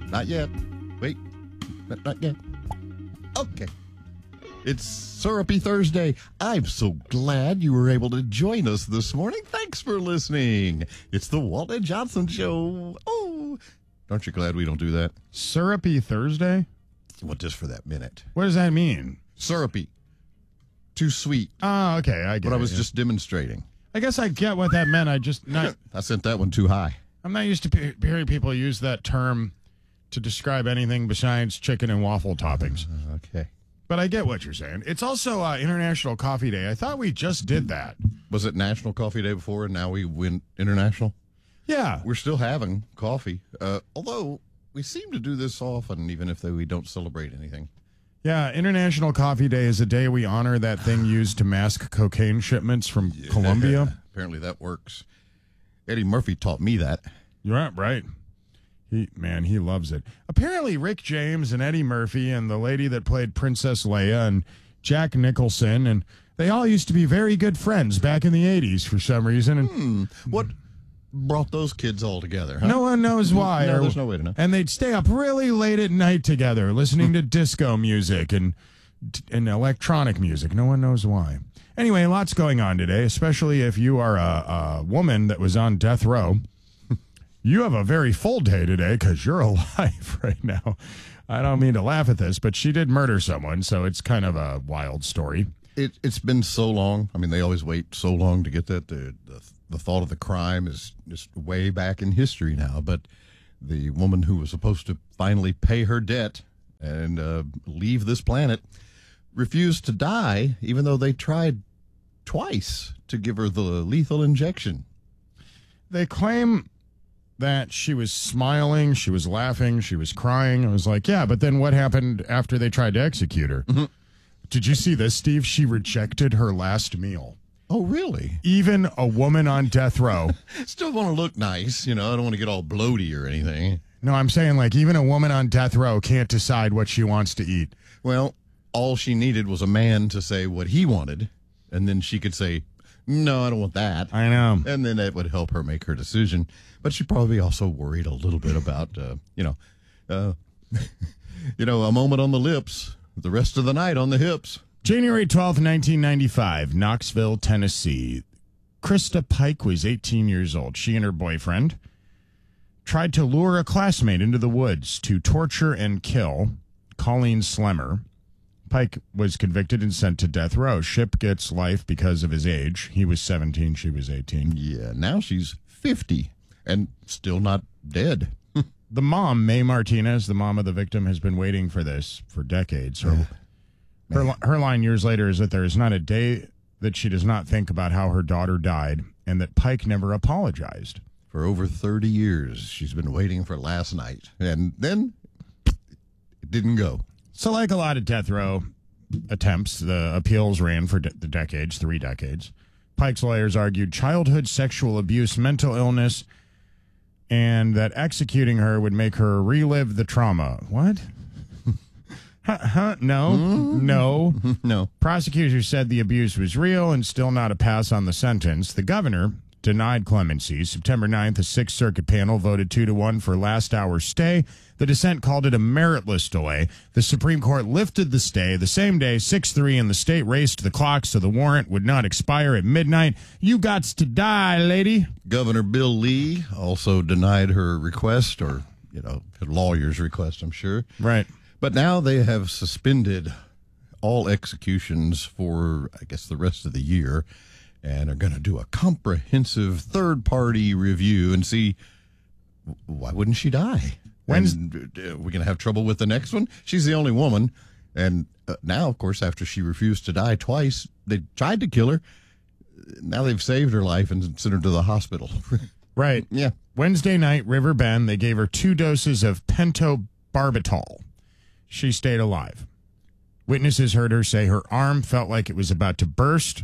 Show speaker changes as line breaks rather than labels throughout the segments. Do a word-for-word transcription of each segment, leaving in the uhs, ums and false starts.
Not yet. Wait. Not, not yet. Okay. It's Syrupy Thursday. I'm so glad you were able to join us this morning. Thanks for listening. It's the Walton Johnson Show. Oh, aren't you glad we don't do that?
Syrupy Thursday?
Well, just for that minute.
What does that mean?
Syrupy. Too sweet.
Oh, okay. I get
But
it.
I was
yeah.
just demonstrating.
I guess I get what that meant. I just not.
I sent that one too high.
I'm not used to pe- hearing people use that term to describe anything besides chicken and waffle toppings.
Uh, okay.
But I get what you're saying. It's also uh, International Coffee Day. I thought we just did that.
Was it National Coffee Day before, and now we went international?
Yeah.
We're still having coffee, uh, although we seem to do this often, even if they, we don't celebrate anything.
Yeah, International Coffee Day is a day we honor that thing used to mask cocaine shipments from
Yeah.
Colombia.
Apparently that works. Eddie Murphy taught me that.
You're right. He man, he loves it. Apparently, Rick James and Eddie Murphy and the lady that played Princess Leia and Jack Nicholson, and they all used to be very good friends back in the eighties for some reason. And
Hmm. What brought those kids all together, huh?
no one knows why.
No,
or-
there's no way to know.
And they'd stay up really late at night together, listening to disco music and and electronic music. No one knows why. Anyway, lots going on today, especially if you are a, a woman that was on death row. You have a very full day today because you're alive right now. I don't mean to laugh at this, but she did murder someone, so it's kind of a wild story.
It, it's been so long. I mean, they always wait so long to get that. The, the, the thought of the crime is just way back in history now. But the woman who was supposed to finally pay her debt and uh, leave this planet refused to die, even though they tried twice to give her the lethal injection.
They claim that she was smiling, she was laughing, she was crying. I was like, yeah, but then what happened after they tried to execute her?
Mm-hmm.
Did you see this, Steve? She rejected her last meal.
Oh, really?
Even a woman on death row.
Still want to look nice. You know, I don't want to get all bloaty or anything.
No, I'm saying like even a woman on death row can't decide what she wants to eat.
Well, all she needed was a man to say what he wanted, and then she could say, no, I don't want that.
I know.
And then that would help her make her decision. But she probably also worried a little bit about, uh, you know, uh, you know, a moment on the lips, the rest of the night on the hips.
January twelfth, nineteen ninety-five, Knoxville, Tennessee. Krista Pike was eighteen years old. She and her boyfriend tried to lure a classmate into the woods to torture and kill Colleen Slemmer. Pike was convicted and sent to death row. Ship gets life because of his age. He was seventeen, she was eighteen.
Yeah, now she's fifty and still not dead.
The mom, May Martinez, the mom of the victim, has been waiting for this for decades. Her, her, li- her line years later is that there is not a day that she does not think about how her daughter died and that Pike never apologized.
For over thirty years, she's been waiting for last night. And then it didn't go.
So like a lot of death row attempts, the appeals ran for de- the decades, three decades. Pike's lawyers argued childhood sexual abuse, mental illness, and that executing her would make her relive the trauma. What? huh, huh? No, no.
No.
Prosecutors said the abuse was real and still not a pass on the sentence. The governor denied clemency. September ninth, a Sixth Circuit panel voted two to one for last hour stay. The dissent called it a meritless delay. The Supreme Court lifted the stay the same day, six three, and the state raced the clock so the warrant would not expire at midnight. You gots to die, lady.
Governor Bill Lee also denied her request, or, you know, her lawyer's request, I'm sure.
Right.
But now they have suspended all executions for, I guess, the rest of the year, and are going to do a comprehensive third-party review and see, why wouldn't she die?
When's
And, uh, we're going to have trouble with the next one? She's the only woman. And uh, now, of course, after she refused to die twice, they tried to kill her. Now they've saved her life and sent her to the hospital.
right?
Yeah.
Wednesday night, River Bend, they gave her two doses of pentobarbital. She stayed alive. Witnesses heard her say her arm felt like it was about to burst.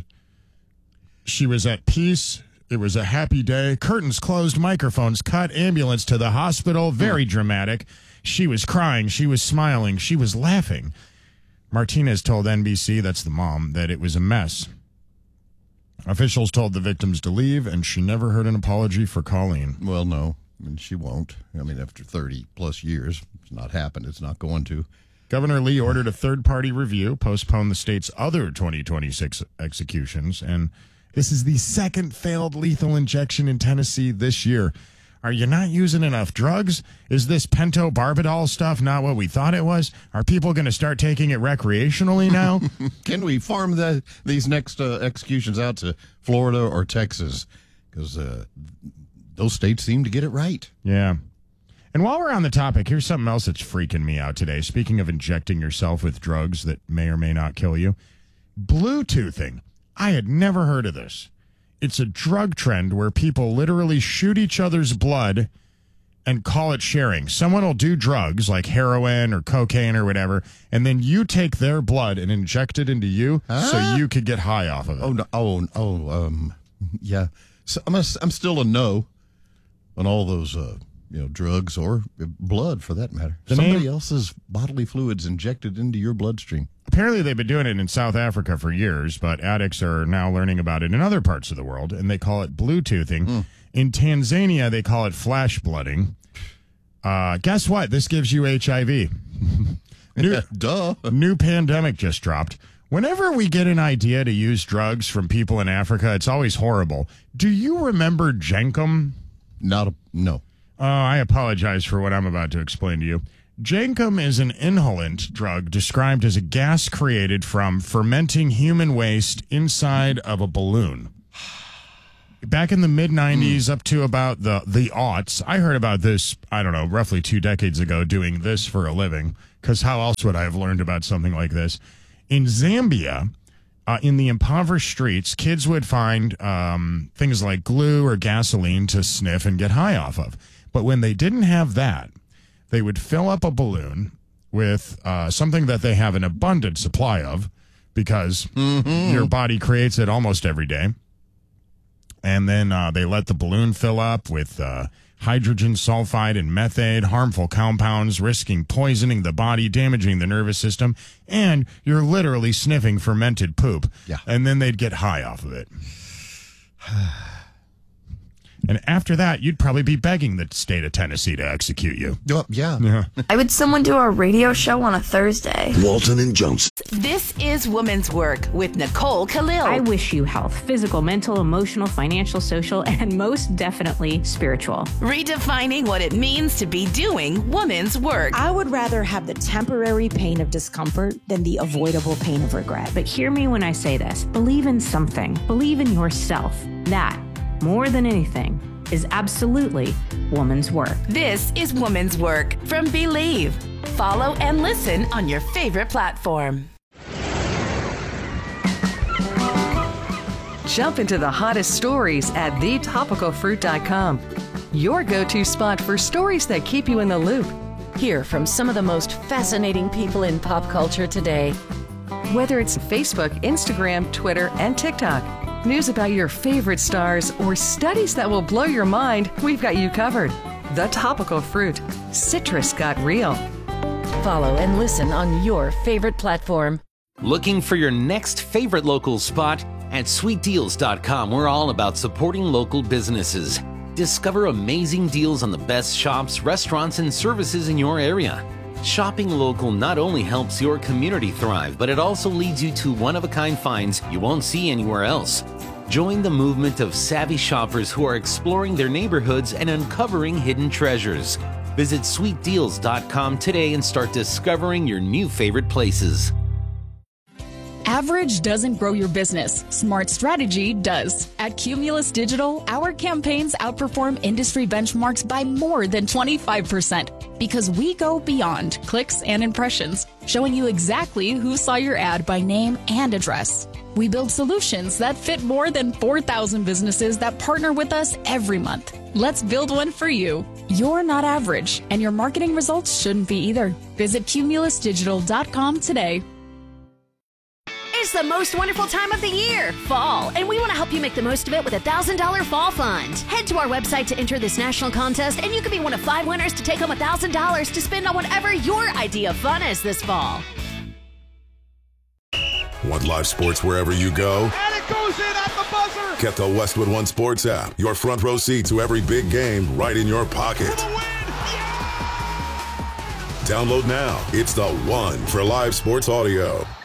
She was at peace. It was a happy day. Curtains closed, microphones cut, ambulance to the hospital. Very dramatic. She was crying. She was smiling. She was laughing. Martinez told N B C, that's the mom, that it was a mess. Officials told the victims to leave, and she never heard an apology for Colleen.
Well, no. I mean, she won't. I mean, after thirty plus years, it's not happened. It's not going to.
Governor Lee ordered a third-party review, postpone the state's other twenty twenty-six executions, and this is the second failed lethal injection in Tennessee this year. Are you not using enough drugs? Is this pentobarbital stuff not what we thought it was? Are people going to start taking it recreationally now?
Can we farm the, these next uh, executions out to Florida or Texas? Because uh, those states seem to get it right.
Yeah. And while we're on the topic, here's something else that's freaking me out today. Speaking of injecting yourself with drugs that may or may not kill you, Bluetoothing. I had never heard of this. It's a drug trend where people literally shoot each other's blood and call it sharing. Someone will do drugs like heroin or cocaine or whatever, and then you take their blood and inject it into you huh? so you could get high off of it.
Oh, no, oh, oh, um, yeah. So I'm, a, I'm still a no on all those, uh, you know, drugs or blood for that matter.
The
Somebody
name,
else's bodily fluids injected into your bloodstream.
Apparently they've been doing it in South Africa for years, but addicts are now learning about it in other parts of the world, and they call it Bluetoothing. Mm. In Tanzania, they call it flash blooding. Uh, guess what? This gives you H I V. New,
Duh.
New pandemic just dropped. Whenever we get an idea to use drugs from people in Africa, it's always horrible. Do you remember Jenkem?
Not a, no.
Uh, I apologize for what I'm about to explain to you. Jenkem is an inhalant drug described as a gas created from fermenting human waste inside of a balloon. Back in the mid nineties, mm. up to about the, the aughts, I heard about this, I don't know, roughly two decades ago, doing this for a living, because how else would I have learned about something like this? In Zambia, uh, in the impoverished streets, kids would find um, things like glue or gasoline to sniff and get high off of. But when they didn't have that, they would fill up a balloon with uh, something that they have an abundant supply of because mm-hmm. your body creates it almost every day. And then uh, they let the balloon fill up with uh, hydrogen sulfide and methane, harmful compounds, risking poisoning the body, damaging the nervous system, and you're literally sniffing fermented poop.
Yeah.
And then they'd get high off of it. And after that, you'd probably be begging the state of Tennessee to execute you.
Uh, yeah.
yeah.
Why would someone do a radio show on a Thursday?
Walton and Johnson.
This is Women's Work with Nicole Khalil.
I wish you health, physical, mental, emotional, financial, social, and most definitely spiritual.
Redefining what it means to be doing women's work.
I would rather have the temporary pain of discomfort than the avoidable pain of regret.
But hear me when I say this. Believe in something. Believe in yourself. That, more than anything, is absolutely woman's work.
This is Woman's Work from Believe. Follow and listen on your favorite platform.
Jump into the hottest stories at the topical fruit dot com. Your go-to spot for stories that keep you in the loop.
Hear from some of the most fascinating people in pop culture today.
Whether it's Facebook, Instagram, Twitter, and TikTok, news about your favorite stars, or studies that will blow your mind, we've got you covered. The Topical Fruit. Citrus got real.
Follow and listen on your favorite platform.
Looking for your next favorite local spot? At sweet deals dot com, we're all about supporting local businesses. Discover amazing deals on the best shops, restaurants, and services in your area. Shopping local not only helps your community thrive, but it also leads you to one-of-a-kind finds you won't see anywhere else. Join the movement of savvy shoppers who are exploring their neighborhoods and uncovering hidden treasures. Visit sweet deals dot com today and start discovering your new favorite places.
Average doesn't grow your business. Smart strategy does. At Cumulus Digital, our campaigns outperform industry benchmarks by more than twenty-five percent because we go beyond clicks and impressions, showing you exactly who saw your ad by name and address. We build solutions that fit more than four thousand businesses that partner with us every month. Let's build one for you. You're not average, and your marketing results shouldn't be either. Visit Cumulus Digital dot com today.
It's the most wonderful time of the year, fall, and we want to help you make the most of it with a one thousand dollars Fall Fund. Head to our website to enter this national contest, and you could be one of five winners to take home one thousand dollars to spend on whatever your idea of fun is this fall.
Want live sports wherever you go?
And it goes in at the buzzer!
Get the Westwood One Sports app. Your front row seat to every big game right in your pocket. Download now. It's the one for live sports audio.